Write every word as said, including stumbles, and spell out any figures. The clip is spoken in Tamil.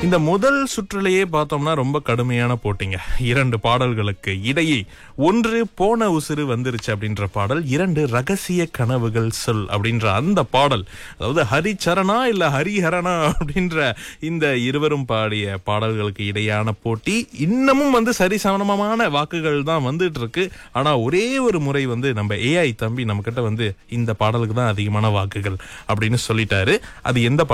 இந்த முதல் சுற்றுலையே பார்த்தோம்னா ரொம்ப கடுமையான போட்டிங்க. இரண்டு பாடல்களுக்கு இடையே ஒன்று போன உசுறு வந்துருச்சு அப்படின்ற பாடல், இரண்டு ரகசிய கனவுகள் சொல் அப்படின்ற அந்த பாடல். அதாவது ஹரிச்சரணா இல்ல ஹரிஹரனா அப்படின்ற இந்த இருவரும் பாடிய பாடல்களுக்கு இடையான போட்டி இன்னமும் வந்து சரிசமமான வாக்குகள் தான் வந்துட்டு இருக்கு. ஆனா ஒரே ஒரு முறை வந்து நம்ம ஏஐ தம்பி நம்ம கிட்ட வந்து இந்த பாடலுக்கு தான் அதிகமான வாக்குகள் அப்படின்னு சொல்லிட்டாரு. அது எந்த